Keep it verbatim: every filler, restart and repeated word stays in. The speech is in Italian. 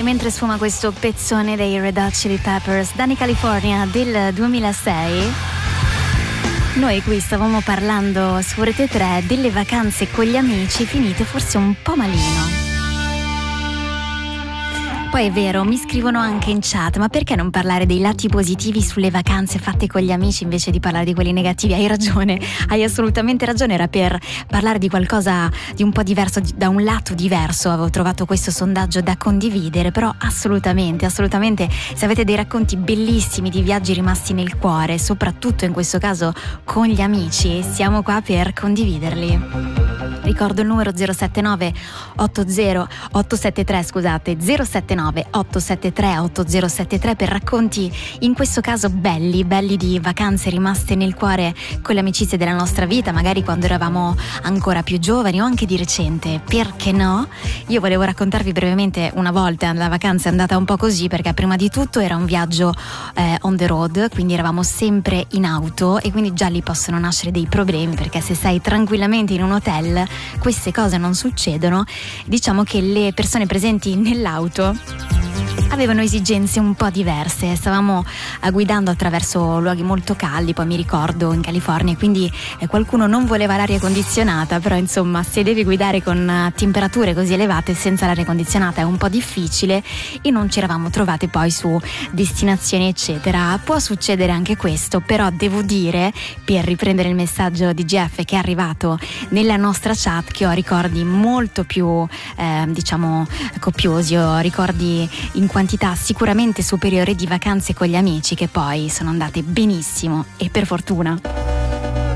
mentre sfuma questo pezzone dei Red Hot Chili Peppers, Danny California del duemilasei. Noi qui stavamo parlando su Rete tre delle vacanze con gli amici finite forse un po' malino. Poi è vero, mi scrivono anche in chat, ma perché non parlare dei lati positivi sulle vacanze fatte con gli amici invece di parlare di quelli negativi? Hai ragione, hai assolutamente ragione, era per parlare di qualcosa di un po' diverso, da un lato diverso. Avevo trovato questo sondaggio da condividere, però assolutamente, assolutamente, se avete dei racconti bellissimi di viaggi rimasti nel cuore, soprattutto in questo caso con gli amici, siamo qua per condividerli. Ricordo il numero zero sette nove otto zero otto sette tre, scusate, zero sette nove otto sette tre otto zero sette tre per racconti, in questo caso belli, belli di vacanze rimaste nel cuore con le amicizie della nostra vita, magari quando eravamo ancora più giovani o anche di recente, perché no? Io volevo raccontarvi brevemente una volta, la vacanza è andata un po' così perché prima di tutto era un viaggio eh, on the road, quindi eravamo sempre in auto e quindi già lì possono nascere dei problemi, perché se sei tranquillamente in un hotel queste cose non succedono. Diciamo che le persone presenti nell'auto avevano esigenze un po' diverse, stavamo eh, guidando attraverso luoghi molto caldi, poi mi ricordo in California, quindi eh, qualcuno non voleva l'aria condizionata, però insomma se devi guidare con uh, temperature così elevate senza l'aria condizionata è un po' difficile e non ci eravamo trovate poi su destinazioni eccetera. Può succedere anche questo, però devo dire, per riprendere il messaggio di Jeff che è arrivato nella nostra chat, che ho ricordi molto più eh, diciamo copiosi, ho ricordi in quantità sicuramente superiore di vacanze con gli amici che poi sono andate benissimo e per fortuna.